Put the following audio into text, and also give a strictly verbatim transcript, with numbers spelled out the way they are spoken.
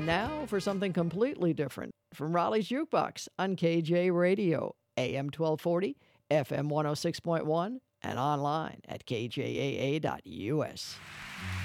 And now for something completely different from Raleigh's Jukebox on K J Radio, A M twelve forty, F M one oh six point one, and online at K J A A dot U S.